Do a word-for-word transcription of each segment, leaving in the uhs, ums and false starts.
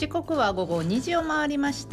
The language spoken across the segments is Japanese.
時刻は午後にじを回りました。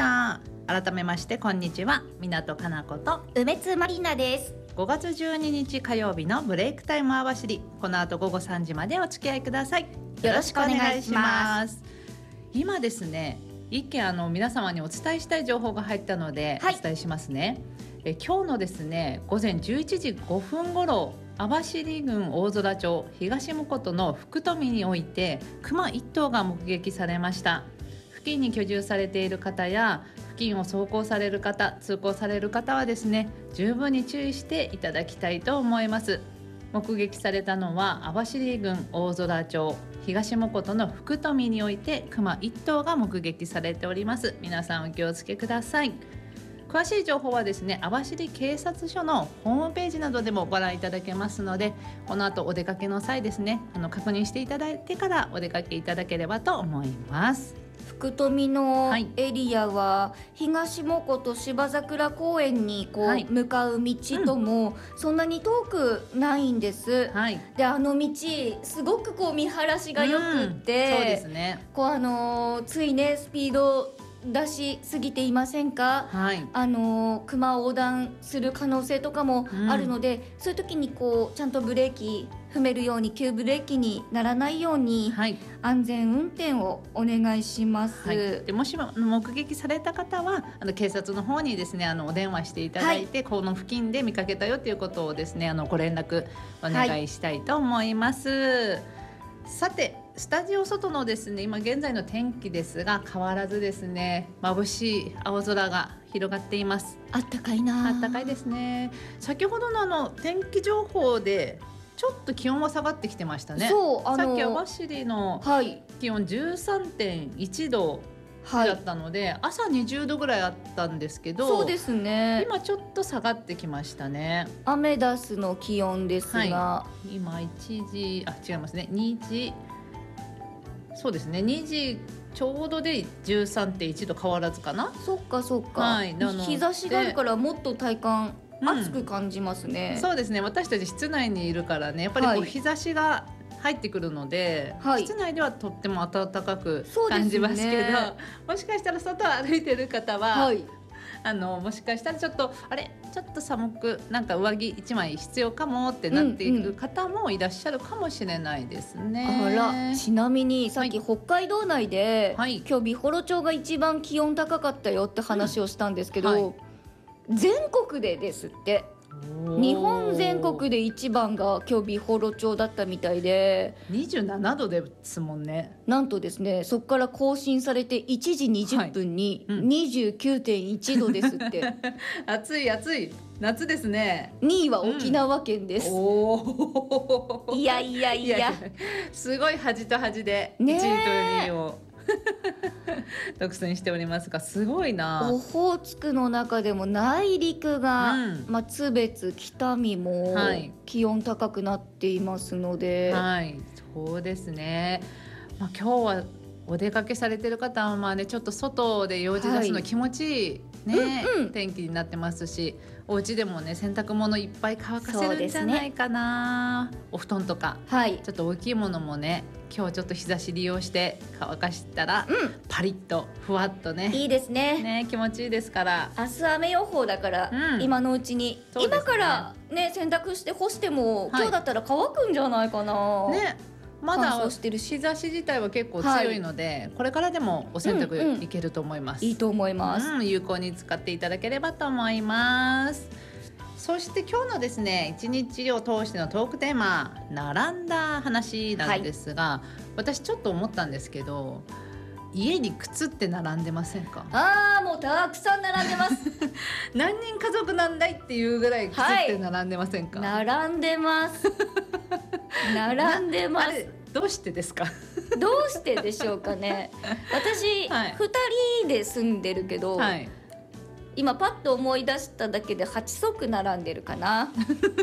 改めましてこんにちは、港かなこと梅津まりなです。 ごがつじゅうににち火曜日のブレイクタイムあわしり、この後午後さんじまでお付き合いください。 よろしくお願いします。 今ですね、一件あの皆様にお伝えしたい情報が入ったので、はい、お伝えしますね。え今日のですね午前じゅういちじごふん頃、網走郡大空町東向ことの福富において熊いっとうが目撃されました。付近に居住されている方や付近を走行される方、通行される方はですね、十分に注意していただきたいと思います。目撃されたのは網走郡大空町東向ことの福富において熊いっとうが目撃されております。皆さんお気をつけください。詳しい情報はですね、網走警察署のホームページなどでもご覧いただけますので、この後お出かけの際ですね、あの確認していただいてからお出かけいただければと思います。 福富のエリアは東向こと芝桜公園にこう、はい、向かう道ともそんなに遠くないんです、はい、であの道すごくこう見晴らしがよくって、うん、そうですね、こうあのー、ついねスピード出しすぎていませんか、はい、あの熊を横断する可能性とかもあるので、うん、そういう時にこうちゃんとブレーキ踏めるように急ブレーキにならないように、はい、安全運転をお願いします、はい、 でもしも目撃された方はあの警察の方にですね、あのお電話していただいて、はい、この付近で見かけたよということをですね、あのご連絡お願いしたいと思います、はい、さてスタジオ外のですね今現在の天気ですが、変わらずですね眩しい青空が広がっています。 あったかいな。 あったかいですね。先ほどのあの天気情報でちょっと気温は下がってきてましたね。 そうあのさっき網走の気温 じゅうさんてんいちどだったので、はい、朝にじゅうどぐらいあったんですけど、 そうですね、 今ちょっと下がってきましたね。 アメダスの気温ですが、 はい、今いちじあ違いますねにじそうですねにじちょうどで じゅうさんてんいちど変わらずかな。 そっかそっか、はい、日差しがあるからもっと体感暑く感じますね、 うん、そうですね、私たち室内にいるからね、やっぱりこう日差しが入ってくるので、はい、室内ではとっても暖かく感じますけど、ね、もしかしたら外を歩いてる方は、はい、あのもしかしたらちょっとあれちょっと寒くなんか上着いちまい必要かもってなっている方もいらっしゃるかもしれないですね、 うんうん、あら、ちなみにさっき北海道内で、はい、今日美幌町が一番気温高かったよって話をしたんですけど、うんはい、全国でですって、日本全国で一番が今日美幌町だったみたいで、 にじゅうななどですもんね。 なんとですね、そこから更新されていちじにじゅっぷんに にじゅうきゅうてんいちどですって、はいうん、 暑い暑い夏ですね。 にいは沖縄県です、うん、おいやいやいや、いやいやすごい端と端でいちいとにいを独占しておりますが、すごいな。 オホーツクの中でも内陸が、うんまあ、津別北見も気温高くなっていますので、 はい、そうですね、まあ、今日はお出かけされてる方はまあ、ね、ちょっと外で用事出すの気持ちいい、ねうんうん、天気になってますし、お家でもね洗濯物いっぱい乾かせるんじゃないかな、ね、お布団とか、はい、ちょっと大きいものもね今日ちょっと日差し利用して乾かしたら、うん、パリッとふわっとねいいですね、 ね気持ちいいですから。 明日雨予報だから、うん、今のうちに、ね、今からね洗濯して干しても、はい、今日だったら乾くんじゃないかな、 ねまだ日差し自体は結構強いので、はい、これからでもお洗濯いけると思います、 うんうん、いいと思います、 うん、有効に使っていただければと思います。そして今日のですね一日を通してのトークテーマ、並んだ話なんですが、はい、私ちょっと思ったんですけど、家に靴って並んでませんか？ あーもうたくさん並んでます何人家族なんだいっていうぐらい靴って並んでませんか？ はい、並んでます並んでます。あれどうしてですか？ どうしてでしょうかね。私、はい、ふたりで住んでるけど、はい、今パッと思い出しただけではちそく並んでるかな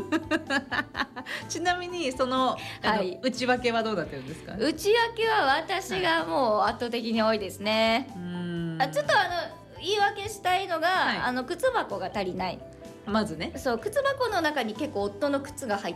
ちなみにその、はい、内訳はどうなってるんですか？ 内訳は私がもう圧倒的に多いですね、はい、うーんあちょっとあの言い訳したいのが、はい、あの靴箱が足りない。 まずね、 そう靴箱の中に結構夫の靴が入っ